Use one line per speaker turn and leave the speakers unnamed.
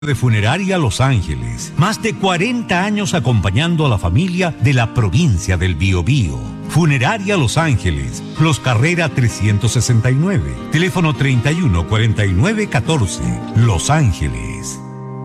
De Funeraria Los Ángeles, más de 40 años acompañando a la familia de la provincia del Biobío. Funeraria Los Ángeles, Los Carrera 369, teléfono 31 49 14, Los Ángeles.